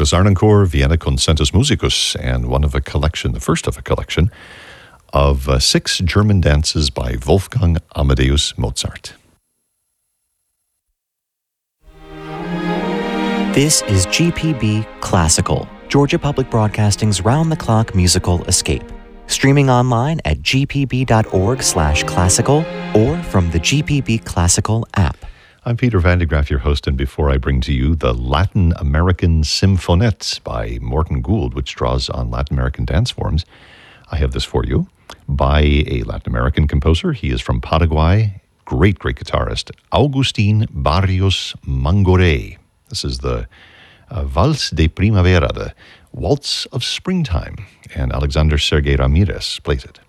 the Saarlandchor Vienna Concentus Musicus, and the first of a collection of 6 German dances by Wolfgang Amadeus Mozart. This is GPB Classical, Georgia Public Broadcasting's round-the-clock musical escape. Streaming online at gpb.org/classical or from the GPB Classical app. I'm Peter Van de Graaf, your host, and before I bring to you the Latin American Symphonette by Morton Gould, which draws on Latin American dance forms, I have this for you by a Latin American composer. He is from Paraguay, great guitarist, Agustín Barrios Mangoré. This is the Vals de Primavera, the Waltz of Springtime, and Alexander Sergei Ramirez plays it.